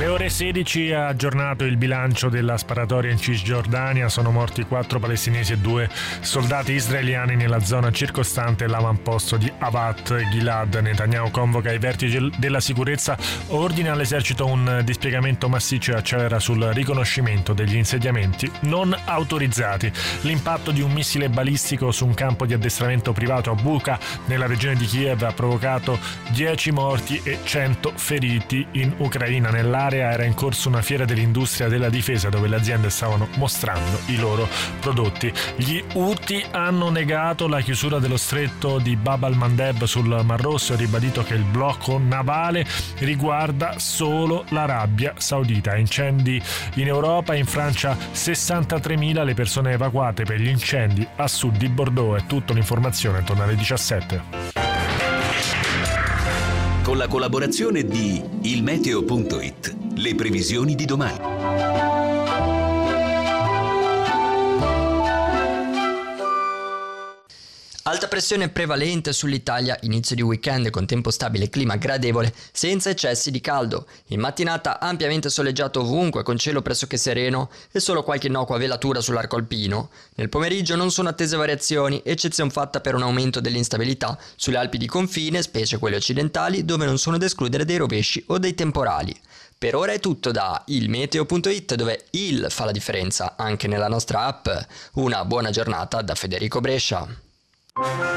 ore 16 ha aggiornato il bilancio della sparatoria in Cisgiordania. Sono morti 4 palestinesi e 2 soldati israeliani nella zona circostante l'avamposto di Avat Gilad. Netanyahu convoca i vertici della sicurezza, ordina all'esercito un dispiegamento massiccio e accelera sul riconoscimento degli insediamenti non autorizzati. L'impatto di un missile balistico su un campo di addestramento privato a Bucha, nella regione di Kiev, ha provocato 10 morti e 100 feriti in Ucraina. Nell'area era in corso una fiera dell'industria della difesa dove le aziende stavano mostrando i loro prodotti. Gli Houthi hanno negato la chiusura dello stretto di Bab al-Mandeb sul Mar Rosso e ribadito che il blocco navale riguarda solo l'Arabia Saudita. Incendi in Europa, in Francia 63.000 le persone evacuate per gli incendi a sud di Bordeaux. È tutta l'informazione, torna alle 17. Con la collaborazione di ilmeteo.it, le previsioni di domani. Alta pressione prevalente sull'Italia, inizio di weekend con tempo stabile e clima gradevole, senza eccessi di caldo. In mattinata ampiamente soleggiato ovunque, con cielo pressoché sereno e solo qualche innocua velatura sull'arco alpino. Nel pomeriggio non sono attese variazioni, eccezione fatta per un aumento dell'instabilità sulle Alpi di confine, specie quelle occidentali, dove non sono da escludere dei rovesci o dei temporali. Per ora è tutto da ilmeteo.it, dove il fa la differenza anche nella nostra app. Una buona giornata da Federico Brescia.